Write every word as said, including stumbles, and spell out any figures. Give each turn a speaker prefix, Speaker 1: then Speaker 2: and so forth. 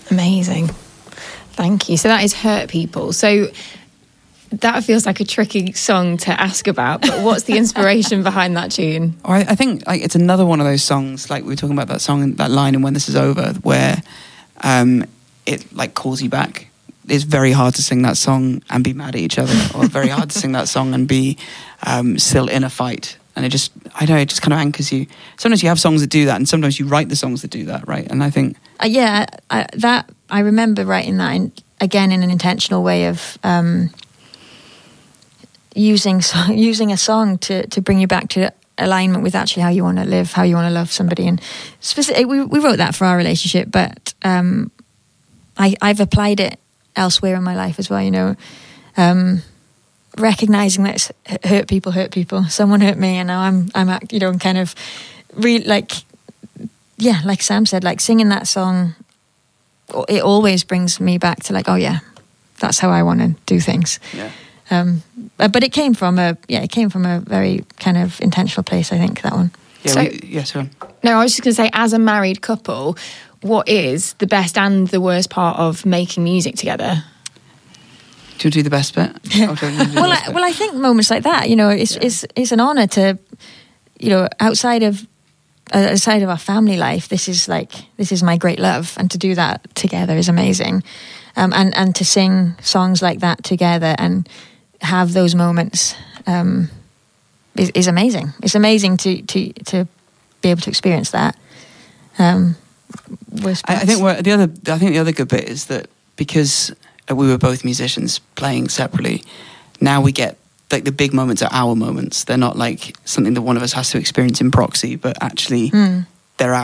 Speaker 1: Amazing. Thank you. So that is Hurt People. So that feels like a tricky song to ask about, but what's the inspiration behind that tune?
Speaker 2: I, I think like it's another one of those songs, like we were talking about that song, that line in When This Is Over, where um, it like calls you back. It's very hard to sing that song and be mad at each other, or very hard to sing that song and be um, still in a fight. And it just, I don't know, it just kind of anchors you. Sometimes you have songs that do that, and sometimes you write the songs that do that, right? And I think...
Speaker 3: Uh, yeah, I, that, I remember writing that, in, again, in an intentional way of... Um, using using a song to, to bring you back to alignment with actually how you want to live, how you want to love somebody. And specific, we, we wrote that for our relationship, but um, I, I've applied it elsewhere in my life as well, you know, um, recognizing that it's hurt people hurt people. Someone hurt me, and now I'm, I'm you know, kind of, re- like, yeah, like Sam said, like singing that song, it always brings me back to like, oh yeah, that's how I want to do things.
Speaker 2: Yeah.
Speaker 3: Um, but it came from a yeah, it came from a very kind of intentional place, I think, that one.
Speaker 2: Yeah,
Speaker 1: so,
Speaker 2: we, yeah, sorry.
Speaker 1: No, I was just going to say, as a married couple, what is the best and the worst part of making music together?
Speaker 2: Do you do the best bit?
Speaker 3: well, I, well, I think moments like that, you know, it's yeah. it's it's an honour to, you know, outside of uh, outside of our family life, this is like this is my great love, and to do that together is amazing, um, and and to sing songs like that together and have those moments um, is, is amazing. It's amazing to, to to be able to experience that. Um,
Speaker 2: I, I think we're, the other. I think the other good bit is that because we were both musicians playing separately, now we get like the big moments are our moments. They're not like something that one of us has to experience in proxy, but actually mm. they're